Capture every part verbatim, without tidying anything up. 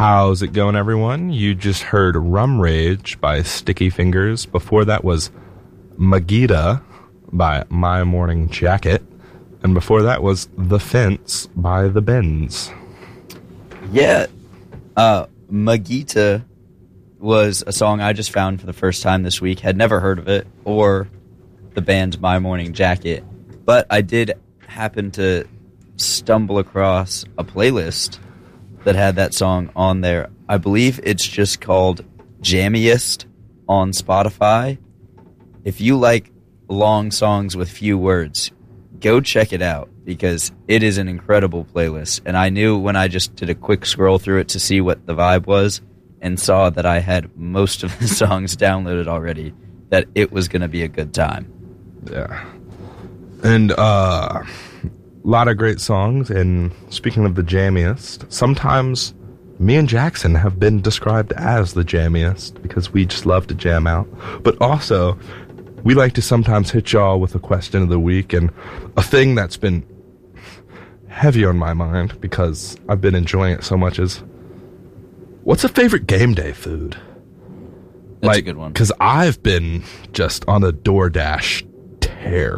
How's it going, everyone? You just heard Rum Rage by Sticky Fingers. Before that was Magita by My Morning Jacket. And before that was The Fence by The Bends. Yeah. Uh, Magita was a song I just found for the first time this week. Had never heard of it or the band My Morning Jacket. But I did happen to stumble across a playlist that had that song on there. I believe it's just called Jammiest on Spotify. If you like long songs with few words, go check it out because it is an incredible playlist. And I knew when I just did a quick scroll through it to see what the vibe was and saw that I had most of the songs downloaded already, that it was going to be a good time. Yeah. And, uh... a lot of great songs, and speaking of the jammiest, sometimes me and Jackson have been described as the jammiest because we just love to jam out. But also, we like to sometimes hit y'all with a question of the week, and a thing that's been heavy on my mind because I've been enjoying it so much is, what's a favorite game day food? That's like, a good one. Because I've been just on a DoorDash tear.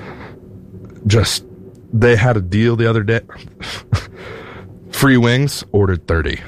Just... They had a deal the other day. Free wings, ordered thirty.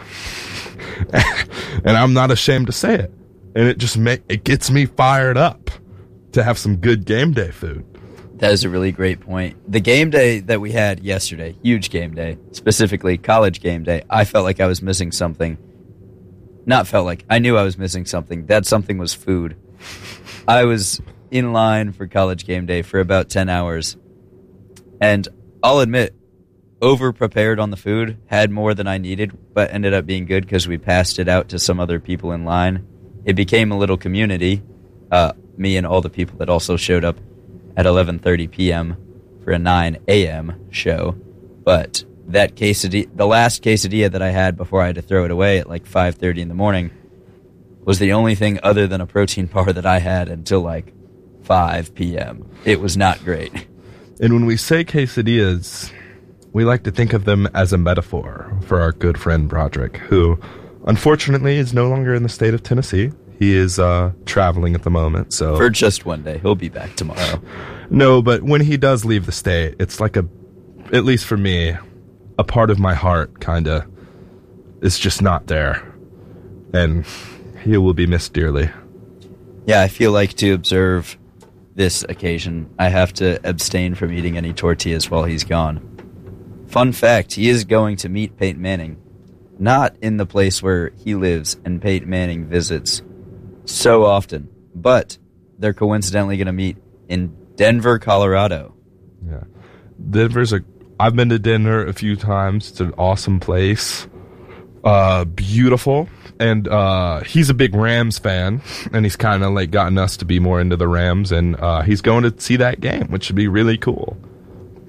And I'm not ashamed to say it. And it just make, it gets me fired up to have some good game day food. That is a really great point. The game day that we had yesterday, huge game day, specifically college game day, I felt like I was missing something. Not felt like, I knew I was missing something. That something was food. I was in line for college game day for about ten hours. And I'll admit, over-prepared on the food, had more than I needed, but ended up being good because we passed it out to some other people in line. It became a little community, uh, me and all the people that also showed up at eleven thirty p.m. for a nine a.m. show. But that quesadilla, the last quesadilla that I had before I had to throw it away at like five thirty in the morning, was the only thing other than a protein bar that I had until like five p.m. It was not great. And when we say quesadillas, we like to think of them as a metaphor for our good friend Broderick, who unfortunately is no longer in the state of Tennessee. He is uh, traveling at the moment. So for just one day. He'll be back tomorrow. No, but when he does leave the state, it's like a, at least for me, a part of my heart kind of is just not there. And he will be missed dearly. Yeah, I feel like to observe this occasion, I have to abstain from eating any tortillas while he's gone. Fun fact, he is going to meet Peyton Manning, not in the place where he lives and Peyton Manning visits so often, but they're coincidentally going to meet in Denver, Colorado. Yeah. Denver's a, I've been to Denver a few times. It's an awesome place. Uh, beautiful. And uh, he's a big Rams fan, and he's kind of like gotten us to be more into the Rams, and uh, he's going to see that game, which should be really cool.